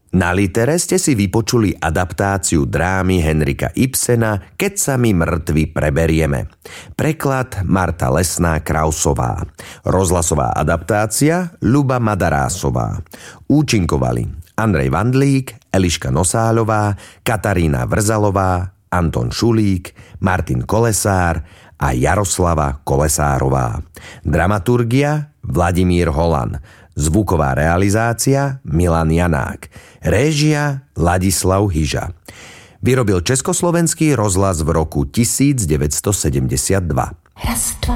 Na Litere ste si vypočuli adaptáciu drámy Henrika Ibsena Keď sa my mŕtvi preberieme. Preklad Marta Lesná-Krausová. Rozhlasová adaptácia Ľuba Madarásová. Účinkovali Andrej Vandlík, Eliška Nosáľová, Katarína Vrzalová, Anton Šulík, Martin Kolesár a Jaroslava Kolesárová. Dramaturgia Vladimír Holan. Zvuková realizácia Milan Janák. Réžia Ladislav Hyža. Vyrobil Československý rozhlas v roku 1972. Raz, dva,